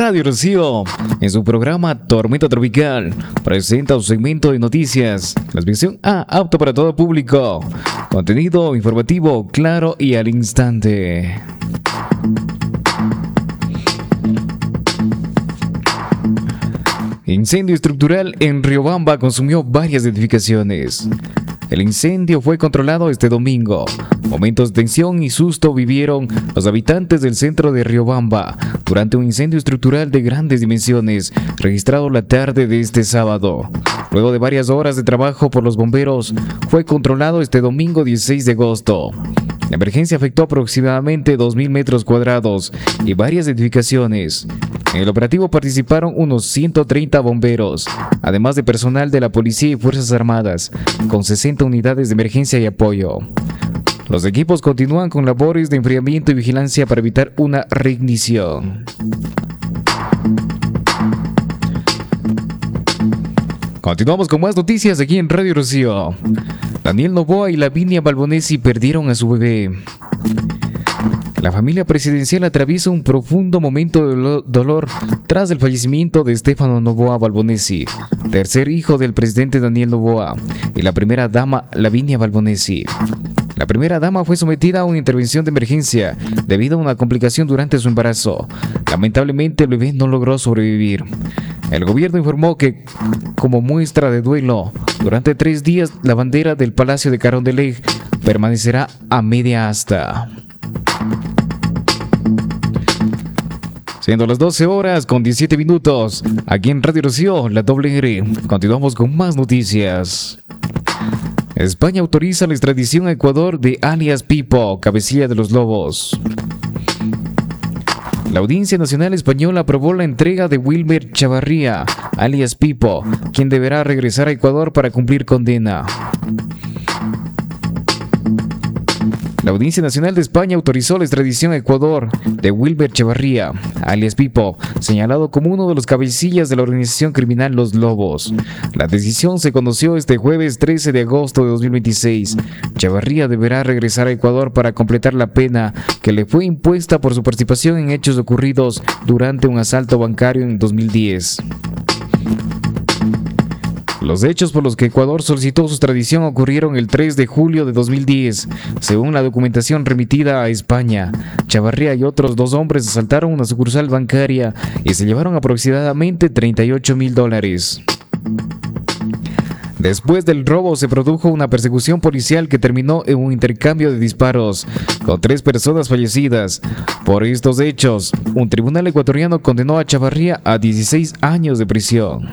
Radio Rocío, en su programa Tormenta Tropical, presenta un segmento de noticias, transmisión apto para todo público, contenido informativo claro y al instante. Incendio estructural en Riobamba consumió varias edificaciones. El incendio fue controlado este domingo. Momentos de tensión y susto vivieron los habitantes del centro de Riobamba durante un incendio estructural de grandes dimensiones registrado la tarde de este sábado. Luego de varias horas de trabajo por los bomberos, fue controlado este domingo 16 de agosto. La emergencia afectó aproximadamente 2.000 metros cuadrados y varias edificaciones. En el operativo participaron unos 130 bomberos, además de personal de la Policía y Fuerzas Armadas, con 60 unidades de emergencia y apoyo. Los equipos continúan con labores de enfriamiento y vigilancia para evitar una reignición. Continuamos con más noticias aquí en Radio Rocío. Daniel Noboa y Lavinia Balbonesi perdieron a su bebé. La familia presidencial atraviesa un profundo momento de dolor tras el fallecimiento de Stefano Noboa Balbonesi, tercer hijo del presidente Daniel Noboa, y la primera dama Lavinia Balbonesi. La primera dama fue sometida a una intervención de emergencia debido a una complicación durante su embarazo. Lamentablemente, el bebé no logró sobrevivir. El gobierno informó que, como muestra de duelo, durante 3 días la bandera del Palacio de Carondelet permanecerá a media asta. Siendo las 12 horas con 17 minutos, aquí en Radio Rocío, la doble R, continuamos con más noticias. España autoriza la extradición a Ecuador de alias Pipo, cabecilla de los Lobos. La Audiencia Nacional Española aprobó la entrega de Wilmer Chavarría, alias Pipo, quien deberá regresar a Ecuador para cumplir condena. La Audiencia Nacional de España autorizó la extradición a Ecuador de Wilmer Chavarría, alias Pipo, señalado como uno de los cabecillas de la organización criminal Los Lobos. La decisión se conoció este jueves 13 de agosto de 2026. Chavarría deberá regresar a Ecuador para completar la pena que le fue impuesta por su participación en hechos ocurridos durante un asalto bancario en 2010. Los hechos por los que Ecuador solicitó su extradición ocurrieron el 3 de julio de 2010. Según la documentación remitida a España, Chavarría y otros 2 hombres asaltaron una sucursal bancaria y se llevaron aproximadamente $38,000. Después del robo se produjo una persecución policial que terminó en un intercambio de disparos, con 3 personas fallecidas. Por estos hechos, un tribunal ecuatoriano condenó a Chavarría a 16 años de prisión.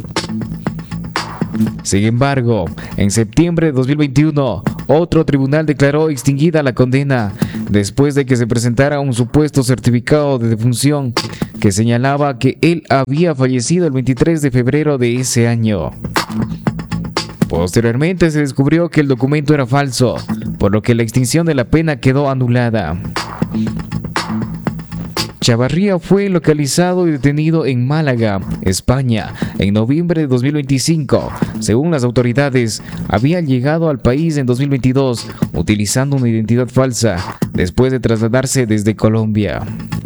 Sin embargo, en septiembre de 2021, otro tribunal declaró extinguida la condena después de que se presentara un supuesto certificado de defunción que señalaba que él había fallecido el 23 de febrero de ese año. Posteriormente se descubrió que el documento era falso, por lo que la extinción de la pena quedó anulada. Chavarría fue localizado y detenido en Málaga, España, en noviembre de 2025. Según las autoridades, había llegado al país en 2022 utilizando una identidad falsa, después de trasladarse desde Colombia.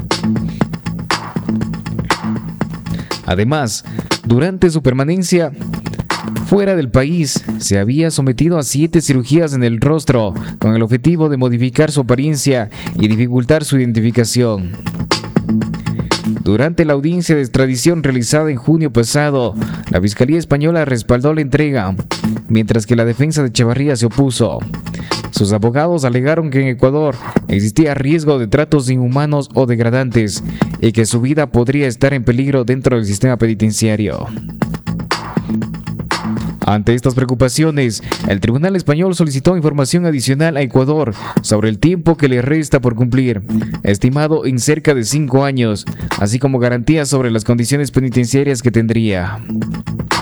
Además, durante su permanencia fuera del país, se había sometido a 7 cirugías en el rostro, con el objetivo de modificar su apariencia y dificultar su identificación. Durante la audiencia de extradición realizada en junio pasado, la Fiscalía Española respaldó la entrega, mientras que la defensa de Chavarría se opuso. Sus abogados alegaron que en Ecuador existía riesgo de tratos inhumanos o degradantes y que su vida podría estar en peligro dentro del sistema penitenciario. Ante estas preocupaciones, el Tribunal Español solicitó información adicional a Ecuador sobre el tiempo que le resta por cumplir, estimado en cerca de 5 años, así como garantías sobre las condiciones penitenciarias que tendría.